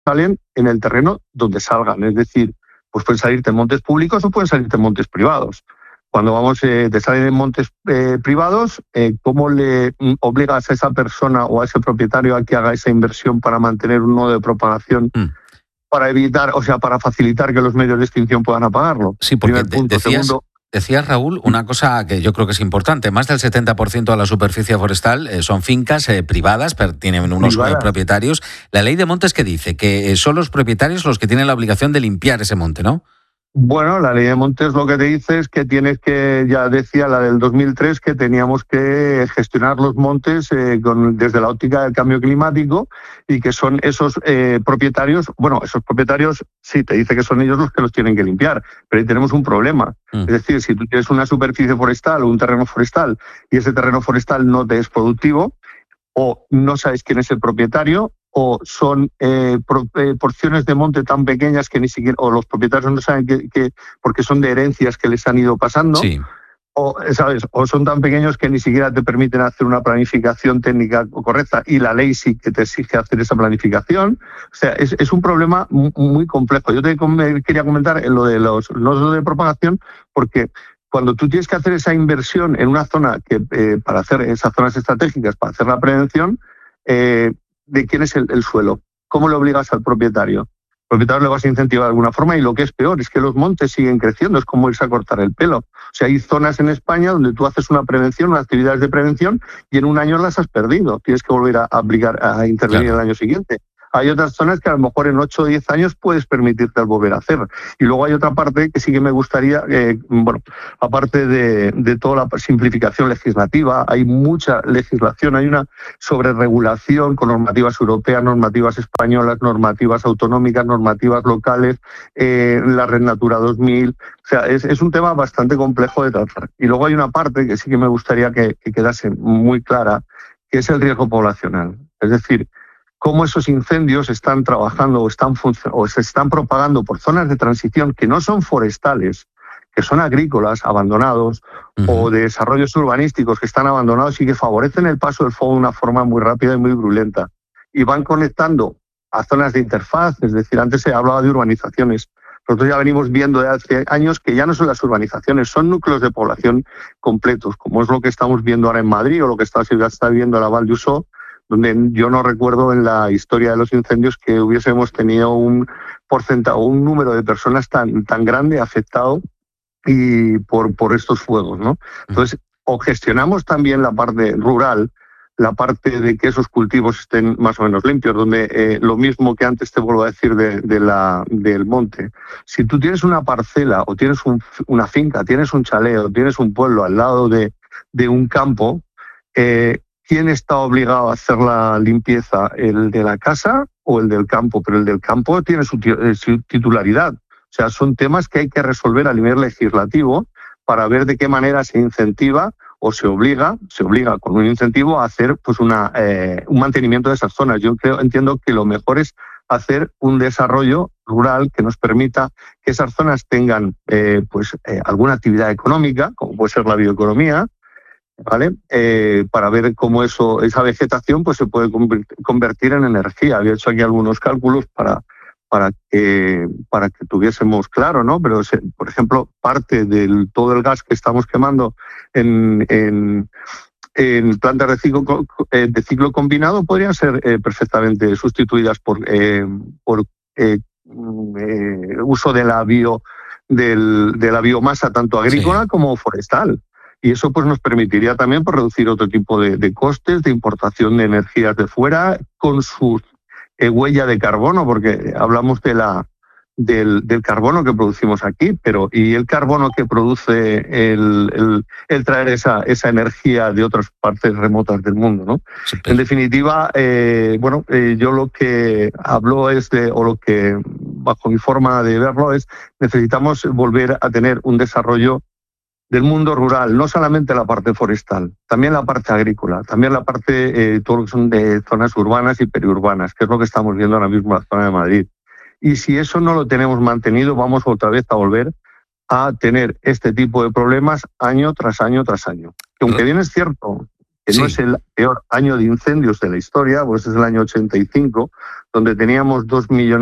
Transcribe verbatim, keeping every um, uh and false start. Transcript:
salen en el terreno donde salgan. Es decir, pues pueden salirte en montes públicos o pueden salirte en montes privados. Cuando vamos eh, de salir en montes eh, privados, eh, ¿cómo le obligas a esa persona o a ese propietario a que haga esa inversión para mantener un nodo de propagación? Mm. Para evitar, o sea, para facilitar que los medios de extinción puedan apagarlo. Sí, porque punto. decías, Segundo, decías, Raúl, una cosa que yo creo que es importante. Más del setenta por ciento de la superficie forestal eh, son fincas eh, privadas, pero tienen unos privadas. propietarios. La ley de montes que dice que son los propietarios los que tienen la obligación de limpiar ese monte, ¿no? Bueno, la ley de montes lo que te dice es que tienes que, ya decía la del dos mil tres, que teníamos que gestionar los montes eh, con, desde la óptica del cambio climático y que son esos eh, propietarios, bueno, esos propietarios sí, te dice que son ellos los que los tienen que limpiar, pero ahí tenemos un problema. Mm. Es decir, si tú tienes una superficie forestal o un terreno forestal y ese terreno forestal no te es productivo o no sabes quién es el propietario, o son eh, pro, eh, porciones de monte tan pequeñas que ni siquiera, o los propietarios no saben que, que porque son de herencias que les han ido pasando, sí. o, ¿sabes? O son tan pequeños que ni siquiera te permiten hacer una planificación técnica correcta, y la ley sí que te exige hacer esa planificación. O sea, es, es un problema muy complejo. Yo te quería comentar en lo de los nodos de propagación, porque cuando tú tienes que hacer esa inversión en una zona que eh, para hacer esas zonas estratégicas, para hacer la prevención, eh, de quién es el, el suelo, cómo le obligas al propietario. El propietario le vas a incentivar de alguna forma, y lo que es peor es que los montes siguen creciendo, es como irse a cortar el pelo. O sea, hay zonas en España donde tú haces una prevención, unas actividades de prevención, y en un año las has perdido. Tienes que volver a aplicar, a intervenir claro. el año siguiente. Hay otras zonas que a lo mejor en ocho o diez años puedes permitirte volver a hacer. Y luego hay otra parte que sí que me gustaría, eh, bueno, aparte de, de toda la simplificación legislativa, hay mucha legislación, hay una sobreregulación con normativas europeas, normativas españolas, normativas autonómicas, normativas locales, eh, la Red Natura dos mil. O sea, es, es un tema bastante complejo de tratar. Y luego hay una parte que sí que me gustaría que, que quedase muy clara, que es el riesgo poblacional. Es decir, cómo esos incendios están trabajando o, están o se están propagando por zonas de transición que no son forestales, que son agrícolas, abandonados, uh-huh. o de desarrollos urbanísticos que están abandonados y que favorecen el paso del fuego de una forma muy rápida y muy virulenta. Y van conectando a zonas de interfaz, es decir, antes se hablaba de urbanizaciones. Nosotros ya venimos viendo de hace años que ya no son las urbanizaciones, son núcleos de población completos, como es lo que estamos viendo ahora en Madrid o lo que está, se está viendo en la Val d'Usó, donde yo no recuerdo en la historia de los incendios que hubiésemos tenido un porcentaje o un número de personas tan, tan grande afectado y por, por estos fuegos, ¿no? Entonces, o gestionamos también la parte rural, la parte de que esos cultivos estén más o menos limpios, donde eh, lo mismo que antes te vuelvo a decir de, de la, del monte. Si tú tienes una parcela o tienes un, una finca, tienes un chalet o tienes un pueblo al lado de, de un campo, eh, ¿quién está obligado a hacer la limpieza? ¿El de la casa o el del campo? Pero el del campo tiene su, su titularidad. O sea, son temas que hay que resolver a nivel legislativo para ver de qué manera se incentiva o se obliga, se obliga con un incentivo a hacer pues una, eh, un mantenimiento de esas zonas. Yo creo, entiendo que lo mejor es hacer un desarrollo rural que nos permita que esas zonas tengan eh, pues eh, alguna actividad económica, como puede ser la bioeconomía, ¿vale? Eh, para ver cómo eso, esa vegetación pues se puede convertir en energía. Había hecho aquí algunos cálculos para, para, que, para que tuviésemos claro, ¿no? Pero, por ejemplo, parte de todo el gas que estamos quemando en, en, en plantas de ciclo, de ciclo combinado podrían ser eh, perfectamente sustituidas por, eh, por eh, eh, uso de la, bio, del, de la biomasa, tanto agrícola sí. como forestal. Y eso pues nos permitiría también pues, reducir otro tipo de, de costes de importación de energías de fuera con su eh, huella de carbono, porque hablamos de la, del, del carbono que producimos aquí, pero y el carbono que produce el, el, el traer esa, esa energía de otras partes remotas del mundo, ¿no? Sí, en definitiva, eh, bueno, eh, yo lo que hablo es de, o lo que bajo mi forma de verlo es, necesitamos volver a tener un desarrollo del mundo rural, no solamente la parte forestal, también la parte agrícola, también la parte, eh, todo lo que son de zonas urbanas y periurbanas, que es lo que estamos viendo ahora mismo en la zona de Madrid. Y si eso no lo tenemos mantenido, vamos otra vez a volver a tener este tipo de problemas año tras año tras año. Que aunque bien es cierto que sí. No es el peor año de incendios de la historia, pues es el año ochenta y cinco, donde teníamos dos millones